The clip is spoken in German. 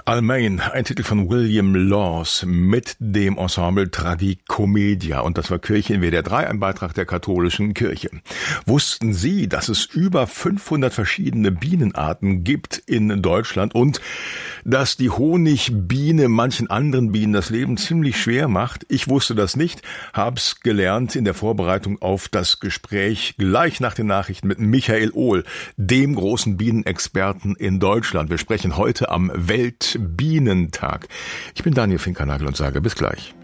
Almain, ein Titel von William Laws mit dem Ensemble Tragicomedia. Und das war Kirche in WDR 3, ein Beitrag der katholischen Kirche. Wussten Sie, dass es über 500 verschiedene Bienenarten gibt in Deutschland und dass die Honigbiene manchen anderen Bienen das Leben ziemlich schwer macht? Ich wusste das nicht, hab's gelernt in der Vorbereitung auf das Gespräch gleich nach den Nachrichten mit Michael Ohl, dem großen Bienenexperten in Deutschland. Wir sprechen heute am Weltbienentag. Ich bin Daniel Finkernagel und sage bis gleich.